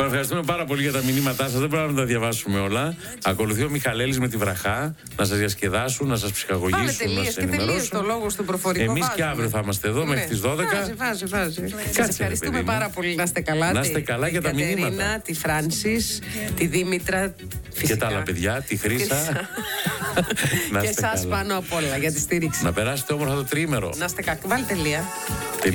Ευχαριστούμε πάρα πολύ για τα μηνύματά σας. Δεν μπορούμε να τα διαβάσουμε όλα. Ακολουθεί ο Μιχαλέλης με τη βραχά να σας διασκεδάσουν, να σας ψυχαγωγήσουν, να σας ενημερώσουν. Το λόγο στον προφορικό. Εμείς και αύριο θα είμαστε εδώ μέχρι τις 12. Βάζει. Σας ευχαριστούμε πάρα πολύ. Να είστε καλά. Να είστε καλά για τα μηνύματα. Τη Φράνσις, τη Δήμητρα. Και τα άλλα παιδιά, τη Χρύσα. Και εσάς πάνω απ' όλα για τη στήριξη. Να περάσετε όμορφα το τριήμερο. Να είστε καλά. Βάλτε τελεία.